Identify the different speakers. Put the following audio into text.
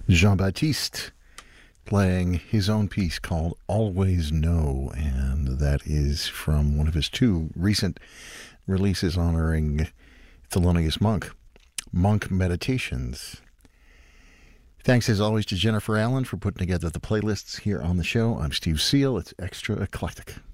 Speaker 1: Jean-Baptiste playing his own piece called Always Know, and that is from one of his two recent releases honoring Thelonious Monk, Monk Meditations. Thanks as always to Jennifer Allen for putting together the playlists here on the show. I'm Steve Seal. It's Extra Eclectic.